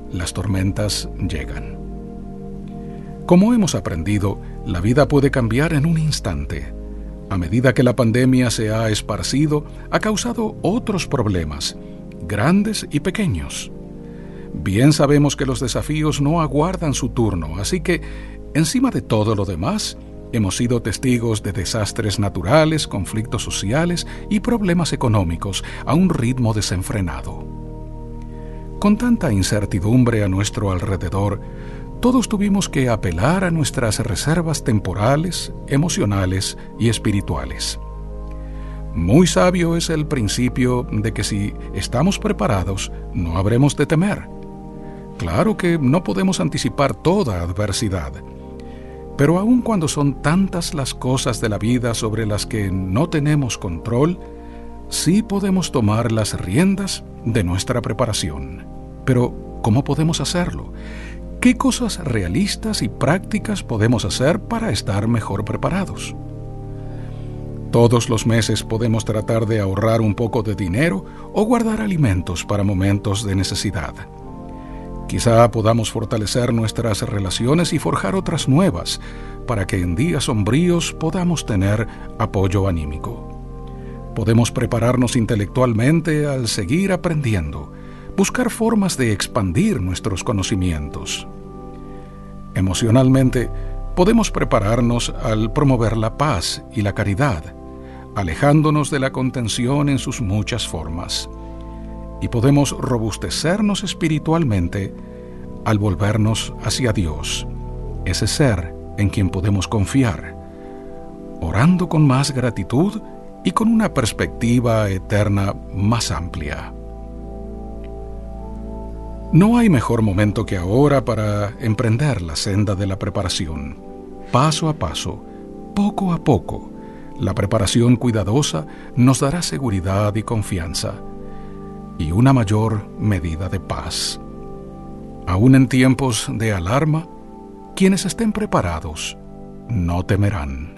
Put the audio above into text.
las tormentas llegan. Como hemos aprendido, la vida puede cambiar en un instante. A medida que la pandemia se ha esparcido, ha causado otros problemas, grandes y pequeños. Bien sabemos que los desafíos no aguardan su turno, así que, encima de todo lo demás, hemos sido testigos de desastres naturales, conflictos sociales y problemas económicos a un ritmo desenfrenado. Con tanta incertidumbre a nuestro alrededor, todos tuvimos que apelar a nuestras reservas temporales, emocionales y espirituales. Muy sabio es el principio de que si estamos preparados, no habremos de temer. Claro que no podemos anticipar toda adversidad, pero aun cuando son tantas las cosas de la vida sobre las que no tenemos control, sí podemos tomar las riendas de nuestra preparación. Pero, ¿cómo podemos hacerlo? ¿Qué cosas realistas y prácticas podemos hacer para estar mejor preparados? Todos los meses podemos tratar de ahorrar un poco de dinero o guardar alimentos para momentos de necesidad. Quizá podamos fortalecer nuestras relaciones y forjar otras nuevas para que en días sombríos podamos tener apoyo anímico. Podemos prepararnos intelectualmente al seguir aprendiendo, buscar formas de expandir nuestros conocimientos. Emocionalmente, podemos prepararnos al promover la paz y la caridad, alejándonos de la contención en sus muchas formas. Y podemos robustecernos espiritualmente al volvernos hacia Dios, ese ser en quien podemos confiar, orando con más gratitud y con una perspectiva eterna más amplia. No hay mejor momento que ahora para emprender la senda de la preparación. Paso a paso, poco a poco, la preparación cuidadosa nos dará seguridad y confianza, y una mayor medida de paz. Aún en tiempos de alarma, quienes estén preparados no temerán.